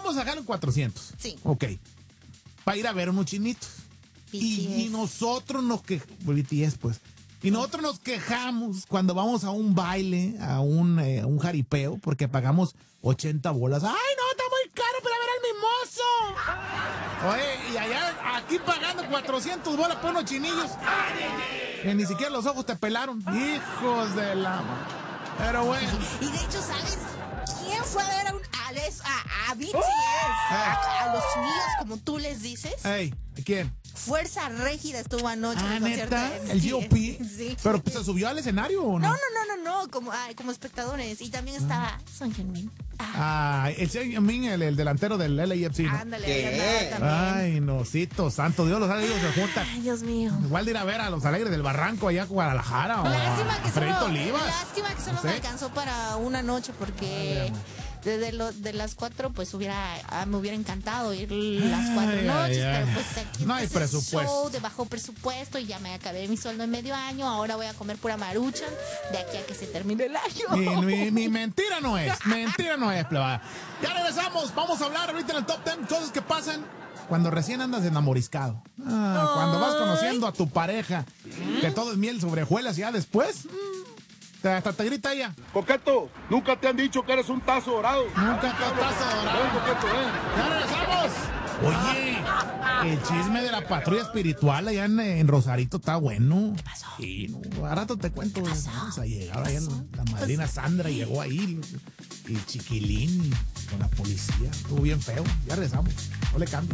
vamos a dejar en 400. Sí. Ok. Para ir a ver unos chinitos. Y nosotros nos quejamos, BTS pues. Y nosotros nos quejamos cuando vamos a un baile, a un jaripeo, porque pagamos 80 bolas. ¡Ay, no, está muy caro para ver al mimoso! Oye, y allá, aquí pagando 400 bolas por unos chinillos. Que ni siquiera los ojos te pelaron. Hijos de la... Pero bueno. Y de hecho, ¿sabes quién fue a ver a BTS? A los chinillos, como tú les dices. Ey, ¿quién? Fuerza Régida estuvo anoche en el concierto. ¿Neta? de ¿El BTS. G.O.P.? Sí. ¿Pero pues, se subió al escenario o no? No, como espectadores. Y también estaba Son Heung-min. El Seung-min, el delantero del LAFC, ¿no? Ándale, ahí andaba también. Ay, nosito santo, Dios, los amigos se juntan. Ay, Dios mío. Igual de ir a ver a los Alegres del Barranco allá a Guadalajara o Lástima a que Fredito Olivas. solo No sé. me alcanzó para una noche porque de las 4 pues me hubiera encantado ir las 4 noches, pero pues aquí no hay es el presupuesto. show de bajo presupuesto y ya me acabé mi sueldo en medio año, ahora voy a comer pura maruchan de aquí a que se termine el año. Mi mentira no es, plebada. Ya regresamos, vamos a hablar ahorita en el Top 10 cosas que pasan cuando recién andas enamoriscado. Cuando vas conociendo a tu pareja, que todo es miel sobre hojuelas y ya después... hasta te grita ella. Coqueto, nunca te han dicho que eres un tazo dorado. Nunca te tazo dorado. Coqueto, ¡Ya regresamos! Oye, el chisme de la patrulla espiritual allá en Rosarito está bueno. ¿Qué pasó? Sí, no, a rato te cuento. Vamos a llegar allá, la madrina Pues, Sandra llegó ahí, y Chiquilín con la policía. Estuvo bien feo. Ya regresamos. No le cambio.